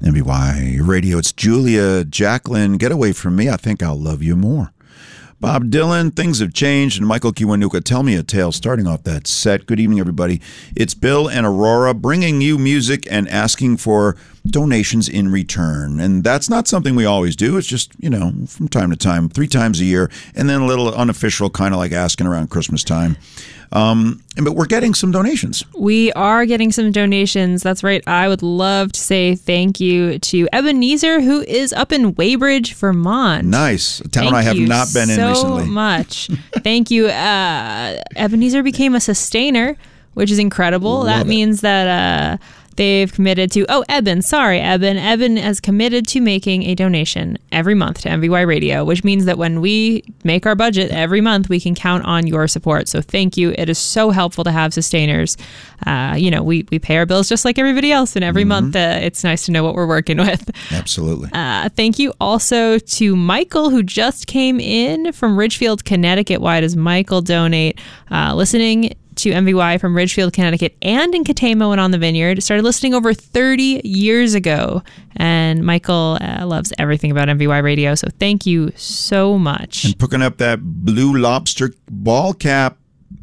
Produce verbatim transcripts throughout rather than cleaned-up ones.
M V Y Radio. It's Julia, Jacqueline. Get away from me. I think I'll love you more. Bob Dylan, Things Have Changed, and Michael Kiwanuka, Tell Me a Tale, starting off that set. Good evening, everybody. It's Bill and Aurora bringing you music and asking for donations in return. And that's not something we always do. It's just, you know, from time to time, three times a year, and then a little unofficial, kind of like asking around Christmas time. Um, but we're getting some donations. We are getting some donations. That's right. I would love to say thank you to Ebenezer, who is up in Weybridge, Vermont. Nice. A town thank I have not been in so recently. so much. Thank you. Uh, Ebenezer became a sustainer, which is incredible. Love that it. means that... Uh, They've committed to, oh, Eben, sorry, Eben. Eben has committed to making a donation every month to M V Y Radio, which means that when we make our budget every month, we can count on your support. So thank you. It is so helpful to have sustainers. Uh, you know, we, we pay our bills just like everybody else, and every mm-hmm. month uh, it's nice to know what we're working with. Absolutely. Uh, thank you also to Michael, who just came in from Ridgefield, Connecticut. Why does Michael donate? Uh, listening to M V Y from Ridgefield, Connecticut, and in Katamo and on the Vineyard. Started listening over thirty years ago. And Michael uh, loves everything about M V Y Radio, so thank you so much. And picking up that Blue Lobster ball cap.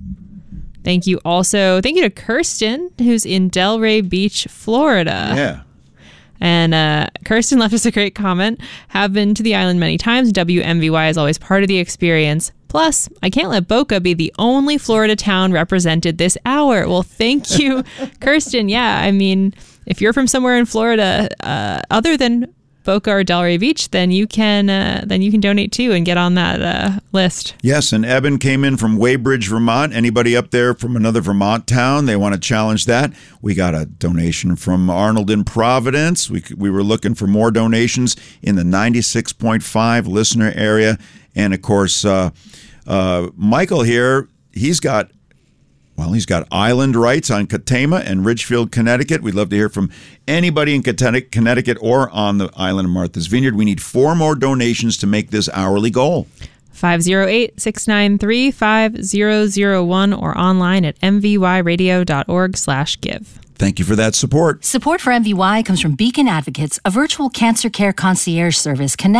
Thank you also. Thank you to Kirsten, who's in Delray Beach, Florida. Yeah. And uh, Kirsten left us a great comment. Have been to the island many times. W M V Y is always part of the experience. Plus, I can't let Boca be the only Florida town represented this hour. Well, thank you, Kirsten. Yeah, I mean, if you're from somewhere in Florida uh, other than Boca or Delray Beach, then you can uh, then you can donate too and get on that uh, list. Yes, and Eben came in from Weybridge, Vermont. Anybody up there from another Vermont town, they want to challenge that? We got a donation from Arnold in Providence. We we were looking for more donations in the ninety-six point five listener area. And, of course, uh, uh, Michael here, he's got, well, he's got island rights on Katama and Ridgefield, Connecticut. We'd love to hear from anybody in Connecticut or on the island of Martha's Vineyard. We need four more donations to make this hourly goal. five oh eight, six nine three, five zero zero one or online at mvyradio.org slash give. Thank you for that support. Support for M V Y comes from Beacon Advocates, a virtual cancer care concierge service connected